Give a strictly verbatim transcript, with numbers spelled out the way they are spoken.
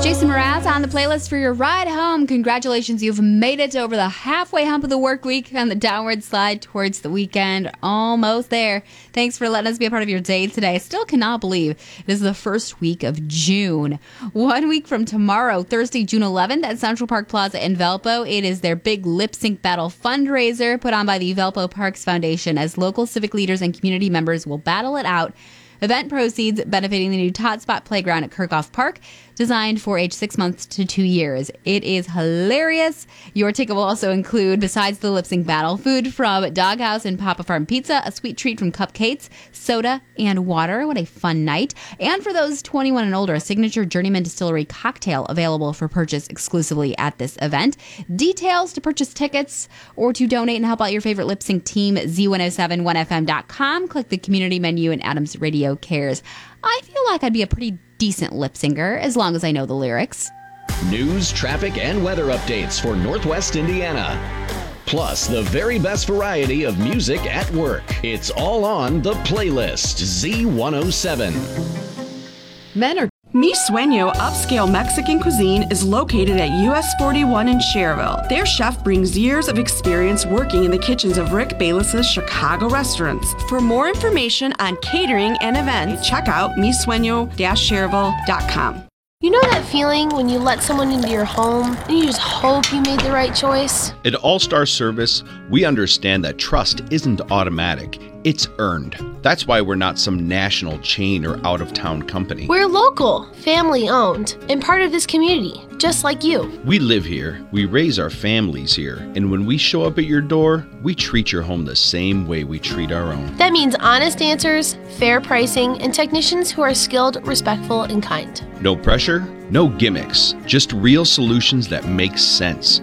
Jason Mraz on the playlist for your ride home. Congratulations, you've made it over the halfway hump of the work week and the downward slide towards the weekend. Almost there. Thanks for letting us be a part of your day today. I still cannot believe it is the first week of June. One week from tomorrow, Thursday, June eleventh, at Central Park Plaza in Valpo, it is their big lip sync battle fundraiser put on by the Valpo Parks Foundation, as local civic leaders and community members will battle it out. Event proceeds benefiting the new Tot Spot Playground at Kirchhoff Park, designed for age six months to two years. It is hilarious. Your ticket will also include, besides the lip sync battle, food from Doghouse and Papa Farm Pizza, a sweet treat from Cupcakes, soda, and water. What a fun night. And for those twenty-one and older, a signature Journeyman Distillery cocktail available for purchase exclusively at this event. Details to purchase tickets or to donate and help out your favorite lip sync team, Z one oh seven one F M dot com. Click the community menu and Adams Radio Cares. I feel like I'd be a pretty decent lip syncer as long as I know the lyrics. News, traffic, and weather updates for Northwest Indiana. Plus, the very best variety of music at work. It's all on the playlist, Z one oh seven. Men are Mi Sueño Upscale Mexican Cuisine is located at U S forty-one in Cherville. Their chef brings years of experience working in the kitchens of Rick Bayless's Chicago restaurants. For more information on catering and events, check out mi sueño dash cherville dot com. You know that feeling when you let someone into your home and you just hope you made the right choice? At All Star Service, we understand that trust isn't automatic. It's earned. That's why we're not some national chain or out-of-town company. We're local, family-owned, and part of this community, just like you. We live here, we raise our families here, and when we show up at your door, we treat your home the same way we treat our own. That means honest answers, fair pricing, and technicians who are skilled, respectful, and kind. No pressure, no gimmicks, just real solutions that make sense.